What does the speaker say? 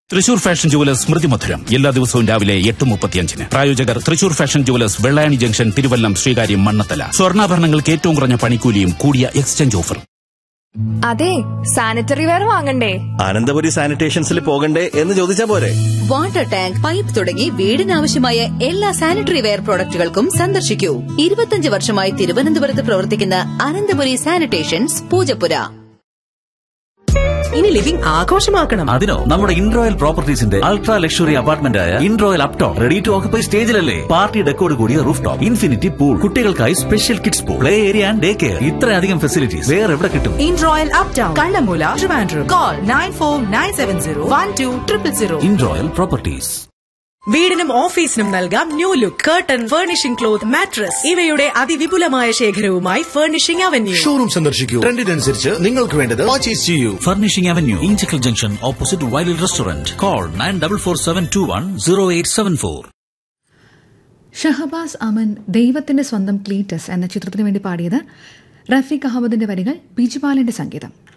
Thrissur fashion jewellers സ്മൃതി മധുരം എല്ലാ ദിവസവും രാവിലെ 8:35. പ്രായോജകർ Thrissur fashion jewellers, Vellayani junction, Thiruvallam, Sreekaryam, Mannathala. സ്വർണ്ണാഭരണങ്ങൾക്ക് ഏറ്റവും കുറഞ്ഞ പണിക്കൂലിയും കൂടിയ എക്സ്ചേഞ്ച് ഓഫറും. അതെ, സാനിറ്ററി വെയർ വാങ്ങണ്ടേ? അനന്തപുരി സാനിറ്റേഷൻസിൽ പോകണ്ടേ എന്ന് ചോദിച്ചാ പോരെ. വാട്ടർ ടാങ്ക്, പൈപ്പ് തുടങ്ങി വീടിനാവശ്യമായ എല്ലാ സാനിറ്ററി വെയർ പ്രോഡക്റ്റുകൾക്കും സന്ദർശിക്കൂ. 25 വർഷമായി തിരുവനന്തപുരത്ത് പ്രവർത്തിക്കുന്ന അനന്തപുരി സാനിറ്റേഷൻസ്, പൂജപ്പുര. ഇനി ലിവിംഗ് ആഘോഷമാക്കണം. അതിനോ നമ്മുടെ ഇൻറോയൽ പ്രോപ്പർട്ടീസിന്റെ അൾട്രാ ലക്ഷറി അപ്പാർട്ട്മെന്റ് ആയ ഇൻറോയൽ Upton ready to occupy സ്റ്റേജിലല്ലേ. Party ഡെക്കോട് കൂടിയ റൂഫ് ടോപ്പ്, ഇൻഫിനിറ്റി പൂൾ, കുട്ടികൾക്കായി special kids pool, play area and day care. ഇത്രയധികം ഫെസിലിറ്റീസ് വേറെ എവിടെ കിട്ടും? ഇൻറോയൽ uptown, Kannammoola, Trivandrum. Call 9497012000. ഇൻറോയൽ properties. വീടിനും ഓഫീസിനും നൽകാം new look. Curtain, furnishing cloth, mattress ഇവയുടെ അതിവിപുലമായ ശേഖരവുമായി ഫർണിഷിംഗ് അവന്യൂ. ഷോറൂം സന്ദർശിക്കൂ. ട്രെൻഡിനനുസരിച്ച് നിങ്ങൾക്ക് വേണ്ടത് പർച്ചേസ് ചെയ്യൂ. Furnishing avenue, Inchakkal junction, opposite വൈലിൽ restaurant. Call 9447210874. Shahbaz Aman ദൈവത്തിന്റെ സ്വന്തം ക്ലീറ്റസ് എന്ന ചിത്രത്തിനു വേണ്ടി പാടിയത് റഫീഖ് അഹമ്മദിന്റെ വരികൾ, ബിജുപാലിന്റെ സംഗീതം.